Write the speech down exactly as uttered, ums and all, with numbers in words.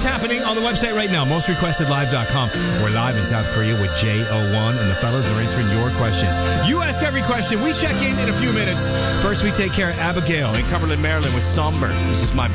is happening on the website right now, most requested live dot com. We're live in South Korea with J O one, and the fellas are answering your questions. You ask every question. We check in in a few minutes. First, we take care of Abigail in Cumberland, Maryland with Somber. This is my